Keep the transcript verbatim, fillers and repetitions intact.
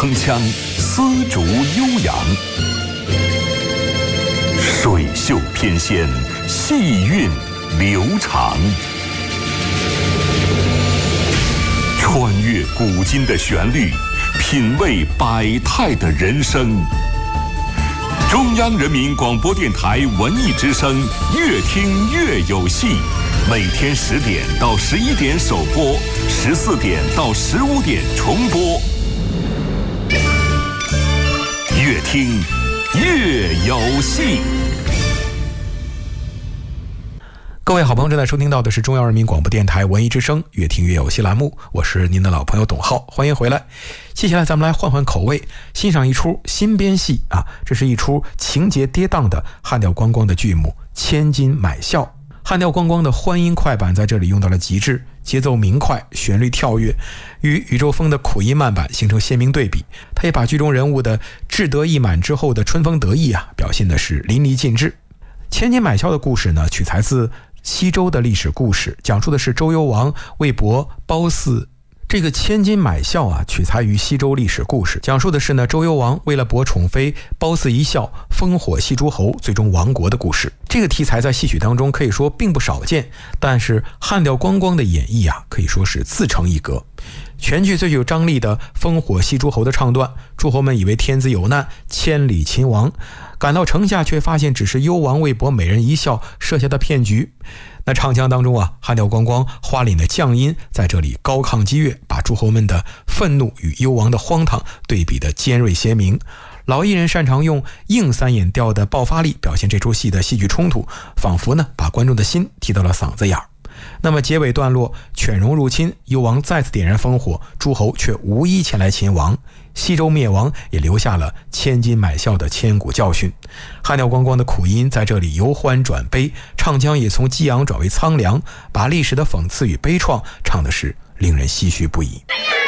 铿锵，丝竹悠扬，水袖翩跹，细韵流长。穿越古今的旋律，品味百态的人生。中央人民广播电台文艺之声，越听越有戏。每天十点到十一点首播，十四点到十五点重播。越听越有戏。 各位好朋友，正在收听到的是中央人民广播电台文艺之声越听越有戏栏目，我是您的老朋友董浩，欢迎回来。接下来咱们来换换口味，欣赏一出新编戏啊，这是一出情节跌宕的汉调光光的剧目《千金买笑》。汉调光光的欢音快板在这里用到了极致，节奏明快，旋律跳跃，与宇宙风的苦音慢板形成鲜明对比。他也把剧中人物的志得意满之后的春风得意啊，表现的是淋漓尽致。千金买笑的故事呢，取材自西周的历史故事，讲述的是周幽王为博褒姒。这个千金买笑啊，取材于西周历史故事，讲述的是呢周幽王为了博宠妃褒姒一笑，烽火戏诸侯，最终亡国的故事。这个题材在戏曲当中可以说并不少见，但是汉调光光的演绎啊，可以说是自成一格。全剧最具有张力的烽火戏诸侯的唱段，诸侯们以为天子有难，千里秦王，赶到城下却发现只是幽王为博美人一笑设下的骗局。那唱腔当中啊，汉调光光花脸的降音在这里高亢激越，把诸侯们的愤怒与幽王的荒唐对比的尖锐鲜明。老艺人擅长用硬三眼调的爆发力表现这出戏的戏剧冲突，仿佛呢把观众的心提到了嗓子眼儿。那么结尾段落，犬戎入侵，幽王再次点燃烽火，诸侯却无一前来擒王，西周灭亡也留下了千金买笑的千古教训。汉调光光的苦音在这里由欢转悲，唱腔也从激昂转为苍凉，把历史的讽刺与悲怆唱的是令人唏嘘不已。